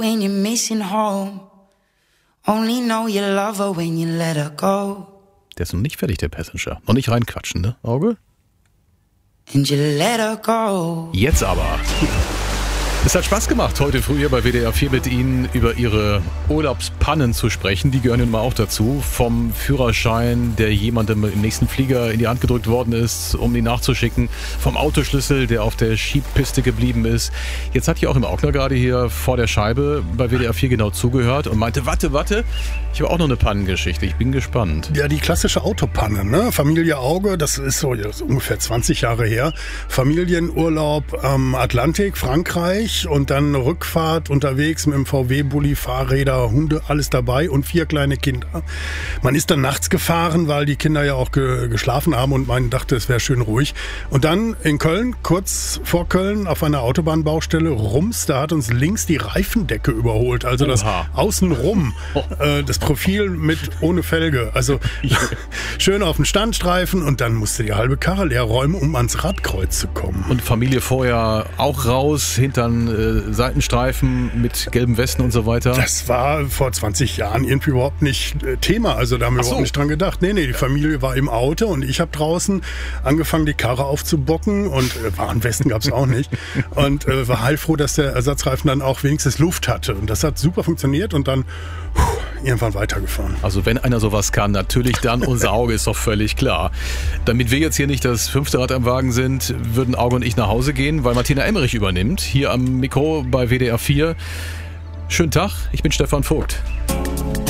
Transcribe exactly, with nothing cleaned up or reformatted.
when you're missing home. Only know you love her when you let her go. Der ist noch nicht fertig, der Passenger. Noch nicht reinquatschen, ne, Auge? And you let her go. Jetzt aber. Es hat Spaß gemacht, heute früh hier bei W D R vier mit Ihnen über Ihre Urlaubspannen zu sprechen. Die gehören nun mal auch dazu. Vom Führerschein, der jemandem im nächsten Flieger in die Hand gedrückt worden ist, um ihn nachzuschicken. Vom Autoschlüssel, der auf der Schiebpiste geblieben ist. Jetzt hat hier auch im Augner gerade hier vor der Scheibe bei W D R vier genau zugehört und meinte, warte, warte, ich habe auch noch eine Pannengeschichte. Ich bin gespannt. Ja, die klassische Autopanne, ne? Familie Auge, das ist so das ist ungefähr zwanzig Jahre her. Familienurlaub am Atlantik, Frankreich. Und dann Rückfahrt unterwegs mit dem V W-Bulli, Fahrräder, Hunde, alles dabei und vier kleine Kinder. Man ist dann nachts gefahren, weil die Kinder ja auch ge- geschlafen haben und man dachte, es wäre schön ruhig. Und dann in Köln, kurz vor Köln, auf einer Autobahnbaustelle, rums, da hat uns links die Reifendecke überholt. Also das Oha. Außenrum, äh, das Profil mit ohne Felge. Also schön auf den Standstreifen und dann musste die halbe Karre leer räumen, um ans Radkreuz zu kommen. Und Familie vorher auch raus, hintern äh, Seitenstreifen mit gelben Westen und so weiter. Das war vor zwanzig Jahren irgendwie überhaupt nicht äh, Thema. Also da haben wir Ach so. überhaupt nicht dran gedacht. Nee, nee, die Familie war im Auto und ich habe draußen angefangen, die Karre aufzubocken und äh, Warnwesten gab es auch nicht. Und äh, war heilfroh, dass der Ersatzreifen dann auch wenigstens Luft hatte. Und das hat super funktioniert und dann puh, irgendwann weitergefahren. Also wenn einer sowas kann, natürlich dann unser Auge, ist doch völlig klar. Damit wir jetzt hier nicht das fünfte Rad am Wagen sind, würden Auge und ich nach Hause gehen, weil Martina Emmerich übernimmt, hier am Mikro bei W D R vier. Schönen Tag, ich bin Stefan Vogt.